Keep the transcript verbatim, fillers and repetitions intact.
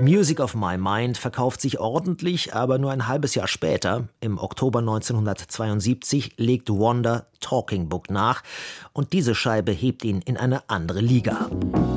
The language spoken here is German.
Music of My Mind verkauft sich ordentlich, aber nur ein halbes Jahr später, im Oktober neunzehnhundertzweiundsiebzig, legt Wonder Talking Book nach und diese Scheibe hebt ihn in eine andere Liga.